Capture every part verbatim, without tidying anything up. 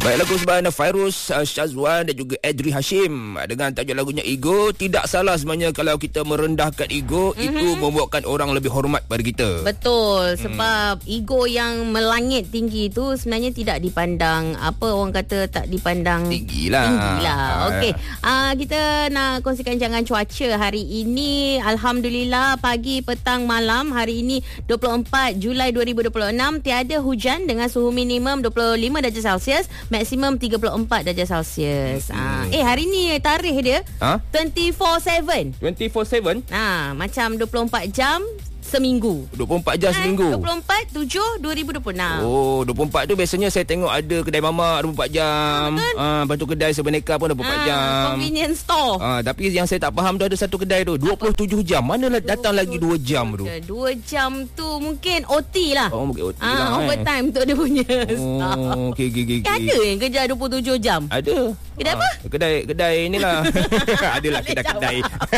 Baik, lagu sebenarnya Fairuz uh, Syazwan dan juga Adri Hashim dengan tajuk lagunya Ego. Tidak salah sebenarnya kalau kita merendahkan ego, mm-hmm. itu membuatkan orang lebih hormat pada kita. Betul, sebab hmm. ego yang melangit tinggi itu sebenarnya tidak dipandang, apa orang kata, tak dipandang tinggilah. Tinggilah. Okey, uh, kita nak kongsikan jangan cuaca hari ini. Alhamdulillah, pagi, petang, malam hari ini dua puluh empat Julai dua ribu dua puluh enam tiada hujan dengan suhu minimum dua puluh lima darjah Celsius, maksimum tiga puluh empat darjah Celsius. Hmm. Ah, eh hari ni tarikh dia ha? dua puluh empat tujuh. dua puluh empat tujuh? Ah, macam dua puluh empat jam seminggu. dua puluh empat jam eh, seminggu. dua puluh empat tujuh dua ribu dua puluh enam. Oh, dua puluh empat tu biasanya saya tengok ada kedai mamak dua puluh empat jam. Ah, ha, lepas tu kedai sebeneka pun dua puluh empat ah, jam. Convenience store. Ah, tapi yang saya tak faham tu ada satu kedai tu dua puluh tujuh jam. Mana datang lagi dua jam tu? dua jam tu mungkin O T lah. Oh, mungkin O T ah, lah. Overtime eh. tu dia punya. Oh, okey okey okey. Ada yang kerja dua puluh tujuh jam? Ada. Kedai apa? Ah, kedai kedai inilah. Adalah kedai-kedai.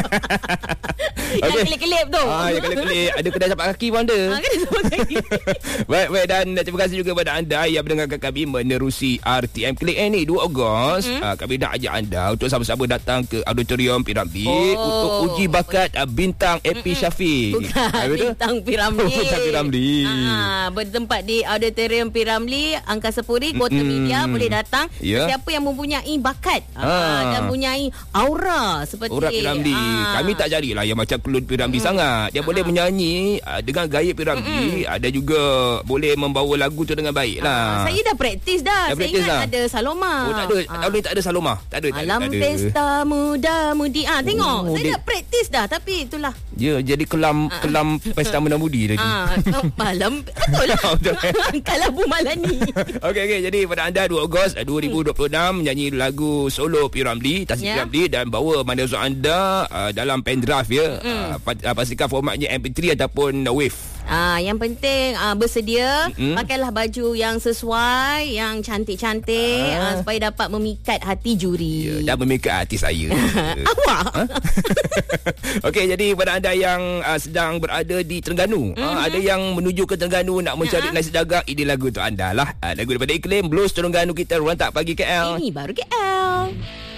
Yang okay. kelip-kelip tu. Ah, yang kelip-kelip. Ada kedai capak kaki pun ada. Ha, kedai capak kaki. Baik, baik, dan terima kasih juga kepada anda yang mendengarkan kami menerusi R T M Click ni dua Ogos. Mm-hmm. Uh, kami nak ajak anda untuk sama-sama datang ke Auditorium P. Ramlee oh. untuk uji bakat uh, bintang A P mm-hmm. Syafiq. Bukan, ha, bintang P. Ramlee. Bintang P. Ramlee. Ha, bertempat di Auditorium P. Ramlee, Angkasa Puri, Kota mm-hmm. Media. Boleh datang. Yeah. Siapa yang mempunyai bakat ha. uh, dan mempunyai aura seperti aura P. Ramlee. Ha. Kami tak carilah yang macam klon P. Ramlee mm-hmm. sangat. Dia ha. boleh menyanyi uh, dengan gaya P. Ramlee. Mm-hmm. Ada juga boleh membawa lagu tu dengan baik lah. Ha. Saya dah praktis dah. dah saya ingat dah. Ada Saloma. Oh, tak ada. Ha. Tak boleh tak ada Saloma. Tak ada. Malam tak ada. pesta muda-mudi. Ah, ha, tengok. Oh, saya dia... dah praktis dah. Tapi itulah. Ya, jadi kelam ha. kelam pesta muda-mudi tadi. Ha. Malam. Betul lah. Kalau Bu Malani. Okey, okey. Jadi pada anda dua Ogos dua ribu dua puluh enam menyanyi lagu solo P. Ramlee, Tasik yeah. P. Ramlee, dan bawa manifesto anda uh, dalam pendrive ya. Mm. Uh, pastikan formatnya M P three ataupun wave. Ah, yang penting ah, bersedia, mm-hmm. pakailah baju yang sesuai, yang cantik-cantik ah. Ah, supaya dapat memikat hati juri. Ya, dan memikat hati saya. Awak. Ha? Okey, jadi pada anda yang uh, sedang berada di Terengganu, mm-hmm. uh, ada yang menuju ke Terengganu nak mencari uh-huh. nasi dagang, ini lagu tu anda lah. Uh, lagu daripada Iklim Blues Terengganu kita, Rentak Pagi K L. Ini baru K L.